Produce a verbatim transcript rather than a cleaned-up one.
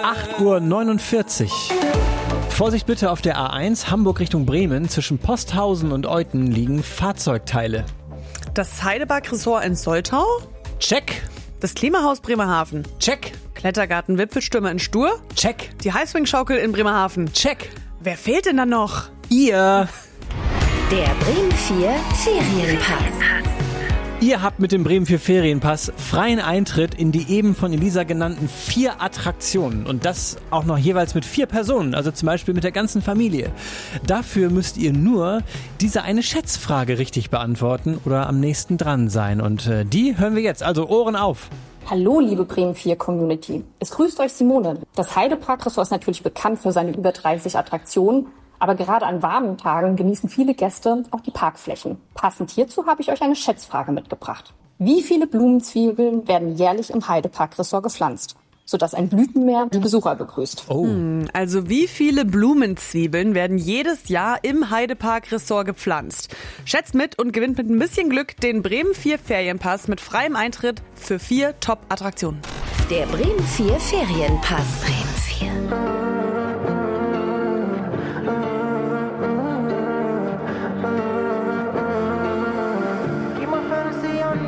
acht Uhr neunundvierzig. Vorsicht bitte auf der A eins, Hamburg Richtung Bremen. Zwischen Posthausen und Euthen liegen Fahrzeugteile. Das Heidepark-Ressort in Soltau? Check. Das Klimahaus Bremerhaven? Check. Klettergarten Wipfelstürmer in Stur? Check. Die Highswing-Schaukel in Bremerhaven? Check. Wer fehlt denn da noch? Ihr. Der Bremen vier Ferienpass. Ihr habt mit dem Bremen vier Ferienpass freien Eintritt in die eben von Elisa genannten vier Attraktionen. Und das auch noch jeweils mit vier Personen, also zum Beispiel mit der ganzen Familie. Dafür müsst ihr nur diese eine Schätzfrage richtig beantworten oder am nächsten dran sein. Und äh, die hören wir jetzt, also Ohren auf. Hallo, liebe Bremen vier Community. Es grüßt euch Simone. Das Heidepark-Ressort ist natürlich bekannt für seine über dreißig Attraktionen. Aber gerade an warmen Tagen genießen viele Gäste auch die Parkflächen. Passend hierzu habe ich euch eine Schätzfrage mitgebracht. Wie viele Blumenzwiebeln werden jährlich im Heidepark-Ressort gepflanzt, sodass ein Blütenmeer die Besucher begrüßt? Oh. Hm, also wie viele Blumenzwiebeln werden jedes Jahr im Heidepark-Ressort gepflanzt? Schätzt mit und gewinnt mit ein bisschen Glück den Bremen vier Ferienpass mit freiem Eintritt für vier Top-Attraktionen. Der Bremen vier Ferienpass. Bremen vier.